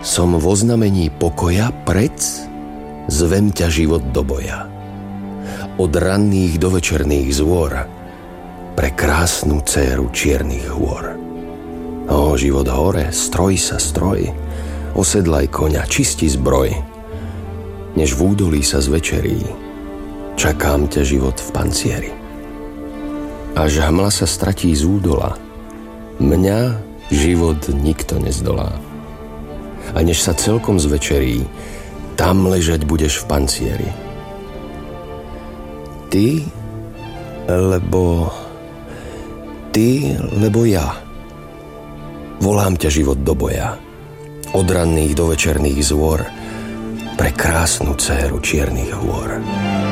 Som vo znamení pokoja, prec, zvem ťa život do boja. Od ranných do večerných zôr, pre krásnu dcéru čiernych hôr. Ó, život hore, stroj sa stroj, osedlaj koňa, čisti zbroj. Než v údolí sa zvečerí, čakám ťa život v pancieri. Až hmla sa stratí z údola, mňa život nikto nezdolá. A než sa celkom zvečerí, tam ležať budeš v pancieri. Ty, lebo ja. Volám ťa život do boja, od ranných do večerných zôr, pre krásnu dcéru čiernych hôr.